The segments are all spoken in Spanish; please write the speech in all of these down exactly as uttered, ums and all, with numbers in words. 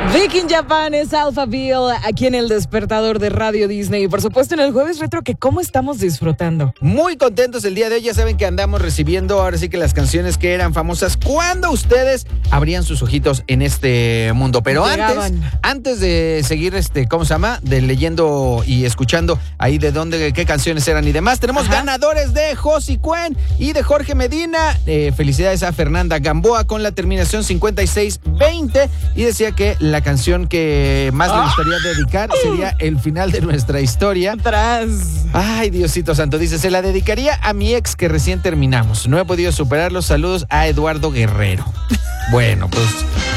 Viking Japan es Alphaville aquí en el despertador de Radio Disney. Y por supuesto en el Jueves Retro, que cómo estamos disfrutando. Muy contentos el día de hoy. Ya saben que andamos recibiendo ahora sí que las canciones que eran famosas cuando ustedes abrían sus ojitos en este mundo. Pero antes, antes de seguir, este, ¿cómo se llama? De leyendo y escuchando ahí de dónde, qué canciones eran y demás. Tenemos Ajá. ganadores de Josi Cuen y de Jorge Medina. Eh, felicidades a Fernanda Gamboa con la terminación cincuenta y seis veinte. Y decía que la canción que más le gustaría dedicar sería el final de nuestra historia. Atrás. Ay, Diosito Santo. Dice, se la dedicaría a mi ex que recién terminamos. No he podido superar los saludos a Eduardo Guerrero. Bueno, pues...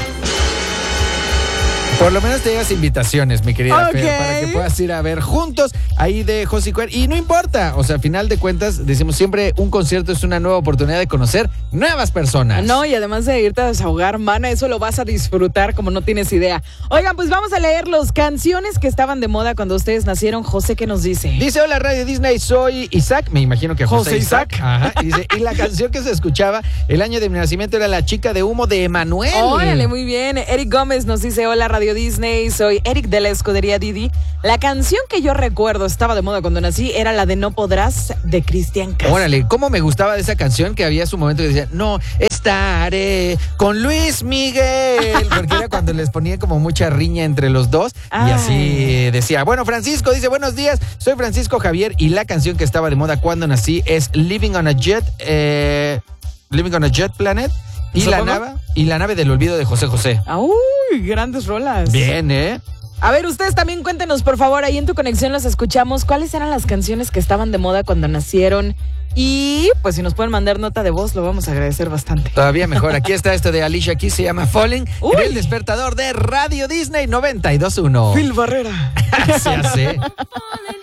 por lo menos te llevas invitaciones, mi querida okay. Fer, para que puedas ir a ver juntos ahí de Josi Cuen. Y no importa, o sea, al final de cuentas, decimos siempre, un concierto es una nueva oportunidad de conocer nuevas personas. No, y además de irte a desahogar, mana, eso lo vas a disfrutar como no tienes idea. Oigan, pues vamos a leer las canciones que estaban de moda cuando ustedes nacieron. José, ¿qué nos dice? Dice, hola Radio Disney, soy Isaac, me imagino que José, José Isaac. Isaac. Ajá, y dice, y la canción que se escuchaba el año de mi nacimiento era La chica de humo de Emanuel. Órale, muy bien. Eric Gómez nos dice, hola Radio Disney, soy Eric de la escudería Didi. La canción que yo recuerdo estaba de moda cuando nací era la de No Podrás de Cristian Castro. Órale, cómo me gustaba de esa canción que había su momento que decía, no, estaré con Luis Miguel, porque era cuando les ponía como mucha riña entre los dos. Ay. Y así decía, bueno, Francisco dice, buenos días, soy Francisco Javier y la canción que estaba de moda cuando nací es Living on a Jet, eh, Living on a Jet Planet. Y la, nave, y la nave del olvido de José José. ¡Uy! Grandes rolas. Bien, ¿eh? A ver, ustedes también cuéntenos, por favor, ahí en tu conexión los escuchamos. ¿Cuáles eran las canciones que estaban de moda cuando nacieron? Y pues si nos pueden mandar nota de voz, lo vamos a agradecer bastante. Todavía mejor. Aquí está esto de Alicia Keys, se llama Falling. En el despertador de Radio Disney noventa y dos punto uno. Phil Barrera. Se hace.